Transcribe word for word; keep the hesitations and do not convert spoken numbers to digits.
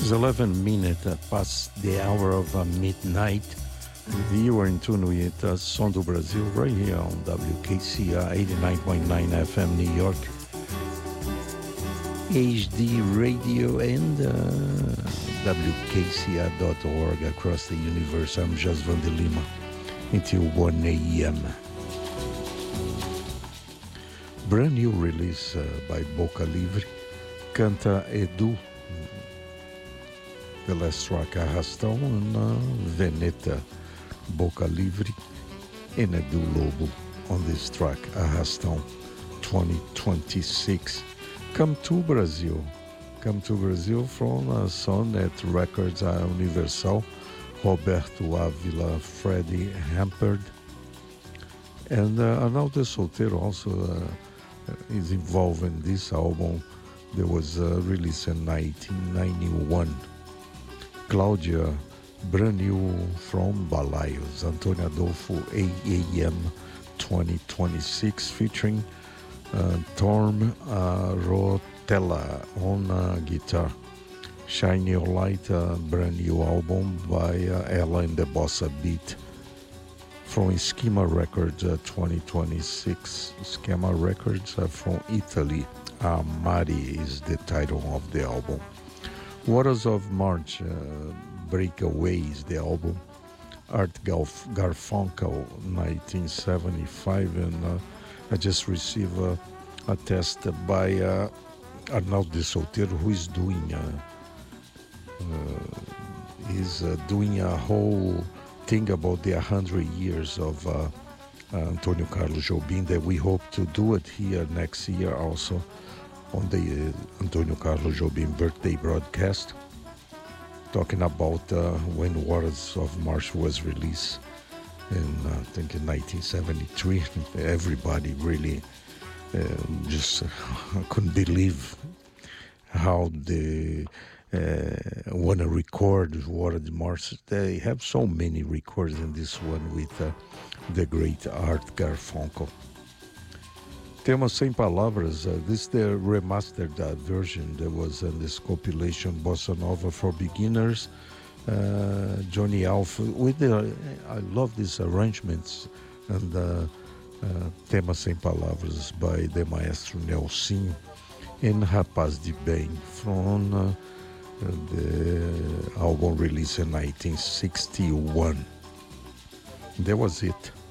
It's eleven minutes past the hour of uh, midnight. You are in tune with uh, Som do Brasil right here on W K C R eighty-nine point nine F M New York, H D Radio, and uh, W K C R dot org across the universe. I'm Jas Van de Lima until one A M Brand new release uh, by Boca Livre, canta Edu. The last track Arrastão, and uh, Veneta, Boca Livre, and Edu Lobo on this track Arrastão twenty twenty-six. Come to Brazil. Come to Brazil from uh, Sonet Records uh, Universal, Roberto Avila, Freddie Hamperd, and uh, Arnaldo Solteiro also uh, is involved in this album that was uh, released in nineteen ninety-one. Cláudia, brand new from Balaios, Antônio Adolfo A A M twenty twenty-six, featuring uh, Torm uh, Rotella on uh, guitar. Shine Your Light, uh, brand new album by uh, Ella and the Bossa Beat from Schema Records uh, twenty twenty-six. Schema Records uh, from Italy. Amari is the title of the album. Waters of March, uh, Breakaway is the album. Art Garf- Garfunkel, nineteen seventy-five, and uh, I just received a, a test by uh, Arnaldo Solteiro, who is doing uh, uh, he's uh, doing a whole thing about the one hundred years of uh, uh, Antonio Carlos Jobim that we hope to do it here next year also, on the uh, Antonio Carlos Jobim birthday broadcast, talking about uh, when Waters of March was released in, uh, I think, in nineteen seventy-three. Everybody really uh, just couldn't believe how they uh, want to record Waters of March. They have so many records in this one with uh, the great Art Garfunkel. Temos Sem Palavras, uh, this is the remastered uh, version that was in this compilation Bossa Nova for Beginners. Uh, Johnny Alf, with the, I love these arrangements, and uh, uh, Tema Sem Palavras by the Maestro Nelsinho and Rapaz de Bem from uh, the album released in nineteen sixty-one. That was it.